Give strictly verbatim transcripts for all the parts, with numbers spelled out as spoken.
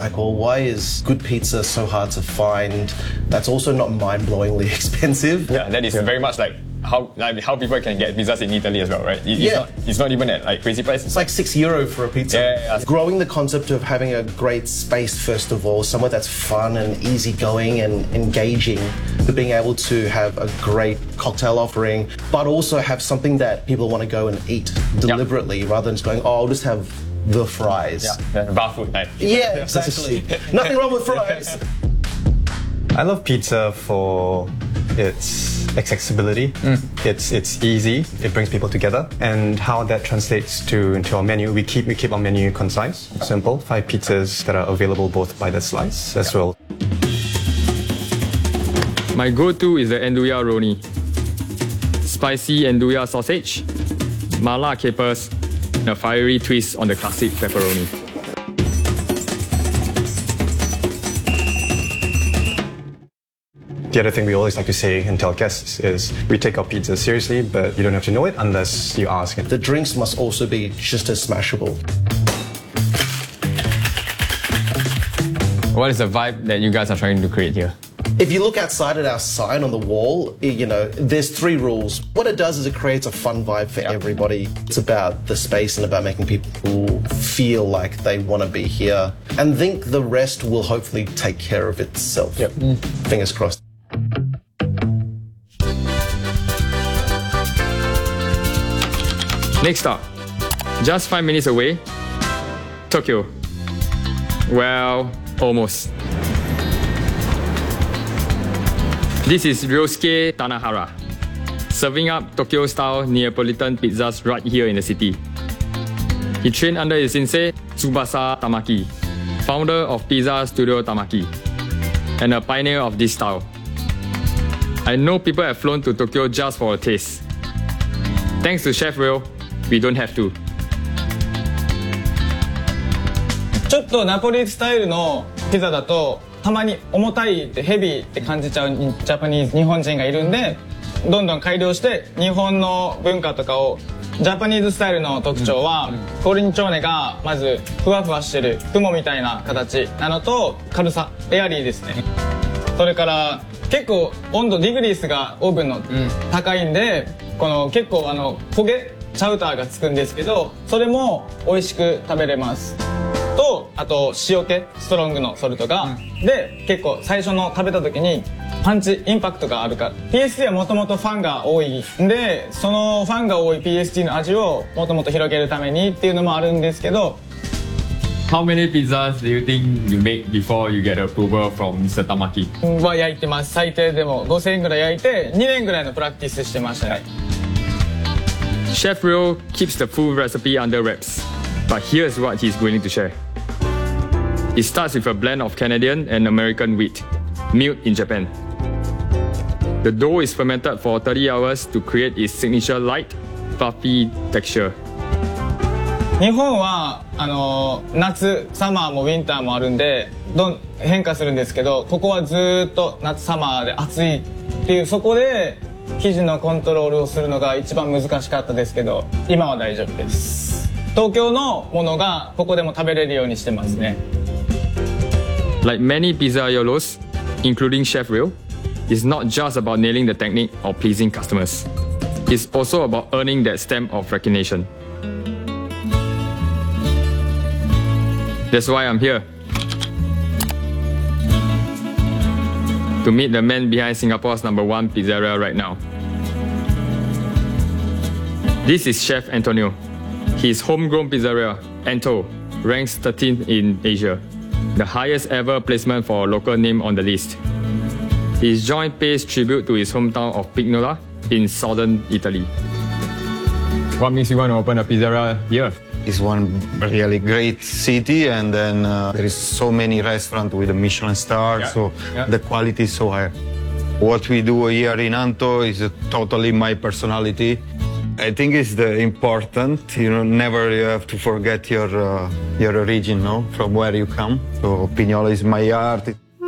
like, well, why is good pizza so hard to find? That's also not mind-blowingly expensive. Yeah, that is yeah. very much like how like how people can get pizzas in Italy as well, right? It, yeah. It's not, it's not even at like crazy price. It's like six euro for a pizza. Yeah, yeah, yeah. Growing the concept of having a great space, first of all, somewhere that's fun and easygoing and engaging, but being able to have a great cocktail offering, but also have something that people want to go and eat deliberately, yep. rather than just going, oh, I'll just have the fries. Yeah, yeah. Bar food, right? Yeah, exactly. Nothing wrong with fries. I love pizza for its accessibility. Mm. It's it's easy. It brings people together, and how that translates to into our menu. We keep we keep our menu concise, simple. Five pizzas that are available both by the slice as yeah. well. My go-to is the Nduja Roni. Spicy Nduja sausage, mala capers, and a fiery twist on the classic pepperoni. The other thing we always like to say and tell guests is we take our pizza seriously, but you don't have to know it unless you ask. The drinks must also be just as smashable. What is the vibe that you guys are trying to create here? If you look outside at our sign on the wall, you know, there's three rules. What it does is it creates a fun vibe for yep. everybody. It's about the space and about making people feel like they want to be here. And I think the rest will hopefully take care of itself. Yep. Mm. Fingers crossed. Next stop, just five minutes away, Tokyo. Well, almost. This is Ryosuke Tanahara, serving up Tokyo-style Neapolitan pizzas right here in the city. He trained under his sensei, Tsubasa Tamaki, founder of Pizza Studio Tamaki, and a pioneer of this style. I know people have flown to Tokyo just for a taste. Thanks to Chef Ryo, we don't have to. ちょっとナポリスタイルのピザだとたまに重たいってヘビーって感じちゃうジャパニーズ日本人がいるんで、どんどん改良して日本の文化とかをジャパニーズスタイルの特徴は、コルニチョーネがまずふわふわしてる雲みたいな形なのと軽さエアリーですね。それから結構温度ディグリースがオーブンの高いんで、この結構あの焦げチャウターがつくんですけど、それも美味しく食べれますと、あと塩気ストロングのソルトが、うん、で結構最初の食べた時にパンチインパクトがあるから。 ピーエスティー はもともとファンが多いんで、そのファンが多い ピーエスティー の味をもともと広げるためにっていうのもあるんですけど。 How many pizzas do you think you make before you get approval from ミスター Tamaki? は焼いてます。最低でもごせんえんぐらい焼いてにねんぐらいのプラクティスしてましたね。 Chef Ryo keeps the full recipe under wraps, but here's what he's willing to share. It starts with a blend of Canadian and American wheat, milled in Japan. The dough is fermented for thirty hours to create its signature light, fluffy texture. 日本はあの夏サマーもウィンターもあるんでどん変化するんですけど、ここはずっと夏サマーで暑いっていう、そこで生地のコントロールをするのが一番難しかったですけど、今は大丈夫です。東京のものがここでも食べれるようにしてますね。 Like many pizzaiolos, including Chef Ryo, it's not just about nailing the technique or pleasing customers. It's also about earning that stamp of recognition. That's why I'm here. To meet the man behind Singapore's number one pizzeria right now. This is Chef Antonio. His homegrown pizzeria, Anto, ranks thirteenth in Asia, the highest ever placement for a local name on the list. His joint pays tribute to his hometown of Pignola in southern Italy. What makes you want to open a pizzeria here? It's one really great city, and then uh, there is so many restaurants with a Michelin star, yeah. so yeah. the quality is so high. What we do here in Anto is uh, totally my personality. I think it's the important, you know, never you have to forget your uh, your origin, no, from where you come. So Pignola is my heart.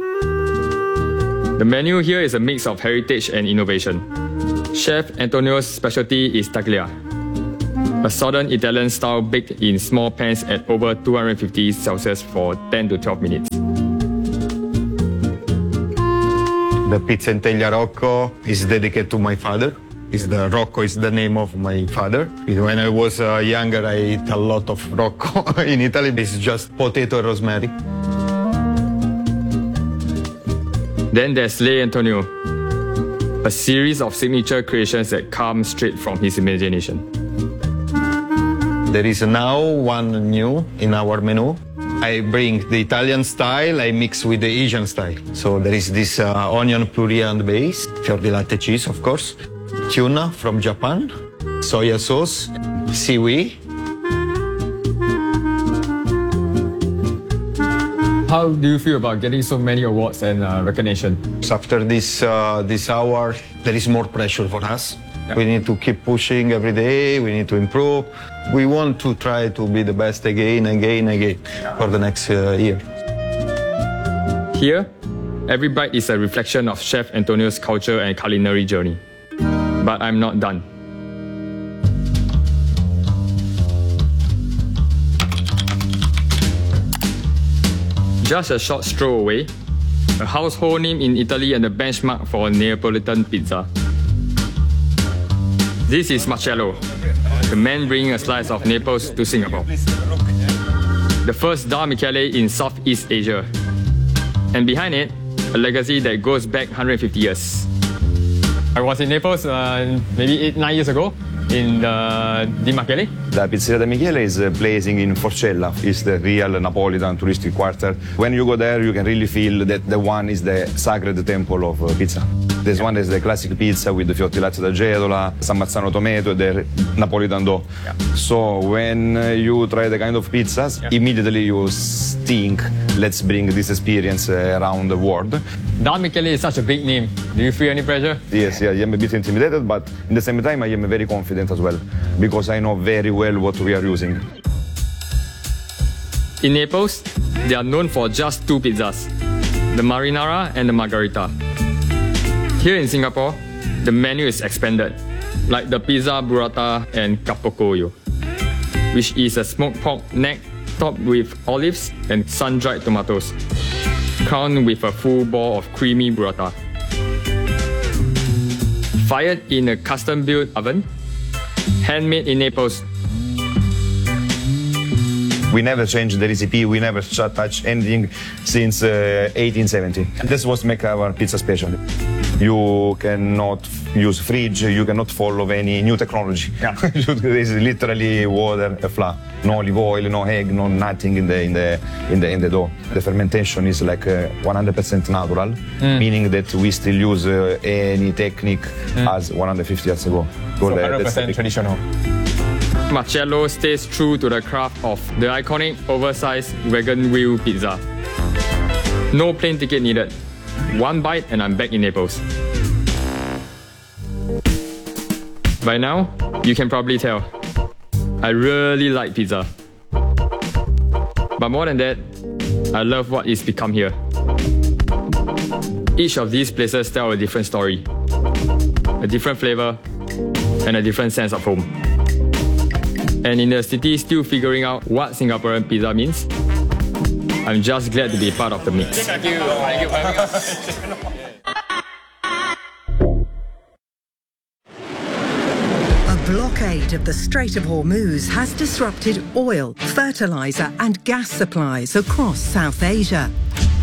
The menu here is a mix of heritage and innovation. Chef Antonio's specialty is taglia. A southern Italian style baked in small pans at over two hundred fifty Celsius for ten to twelve minutes. The pizza in teglia Rocco is dedicated to my father. Is the Rocco is the name of my father. When I was uh, younger, I ate a lot of Rocco. In Italy, it's just potato and rosemary. Then there's Le Antonio, a series of signature creations that come straight from his imagination. There is now one new in our menu. I bring the Italian style, I mix with the Asian style. So there is this uh, onion puree and base, fior di latte cheese, of course, tuna from Japan, soya sauce, seaweed. How do you feel about getting so many awards and uh, recognition? After this, uh, this hour, there is more pressure for us. Yeah. We need to keep pushing every day, we need to improve. We want to try to be the best again, again, again for the next uh, year. Here, every bite is a reflection of Chef Antonio's culture and culinary journey. But I'm not done. Just a short stroll away, a household name in Italy and a benchmark for Neapolitan pizza. This is Marcello, the man bringing a slice of Naples to Singapore. The first Da Michele in Southeast Asia. And behind it, a legacy that goes back one hundred fifty years. I was in Naples uh, maybe eight, nine years ago in the Di Michele. La Pizzeria Di Michele is uh, placing in Forcella. It's the real Napolitan touristic quarter. When you go there, you can really feel that the one is the sacred temple of uh, pizza. This one is the classic pizza with the fiorellati d'Agedola, San Marzano tomato, the Napolitan dough. Yeah. So when uh, you try the kind of pizzas, yeah. immediately you think, let's bring this experience uh, around the world. Da Michele is such a big name. Do you feel any pressure? Yes, yeah, I am a bit intimidated, but at the same time I am very confident as well, because I know very well what we are using. In Naples, they are known for just two pizzas, the marinara and the margherita. Here in Singapore, the menu is expanded, like the pizza burrata and capocollo, which is a smoked pork neck topped with olives and sun-dried tomatoes, crowned with a full ball of creamy burrata. Fired in a custom-built oven, handmade in Naples. We never changed the recipe, we never touched anything since uh, eighteen seventy. This was make our pizza special. You cannot use fridge, you cannot follow any new technology. Yeah. This is literally water, a flour. No olive oil, no egg, no nothing in the in the in the in the dough. The fermentation is like uh, one hundred percent natural, mm. meaning that we still use uh, any technique mm. as one hundred fifty years ago. So one hundred percent traditional. Marcello stays true to the craft of the iconic oversized wagon wheel pizza. No plane ticket needed. One bite and I'm back in Naples. By now, you can probably tell, I really like pizza. But more than that, I love what it's become here. Each of these places tell a different story, a different flavor, and a different sense of home. And in the city still figuring out what Singaporean pizza means, I'm just glad to be part of the mix. Thank you. Thank you for having us. A blockade of the Strait of Hormuz has disrupted oil, fertilizer and gas supplies across South Asia.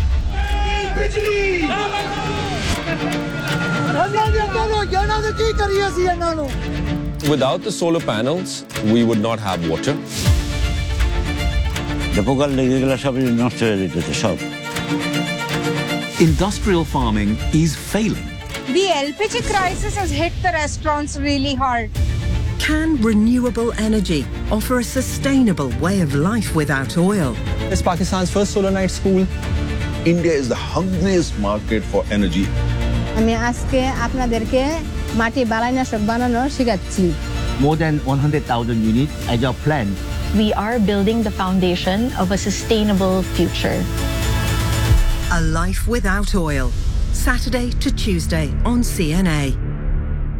Without the solar panels, we would not have water. Industrial farming is failing. The L P G crisis has hit the restaurants really hard. Can renewable energy offer a sustainable way of life without oil? It's Pakistan's first solar night school. India is the hungriest market for energy. More than one hundred thousand units as our plan. We are building the foundation of a sustainable future. A life without oil. Saturday to Tuesday on C N A.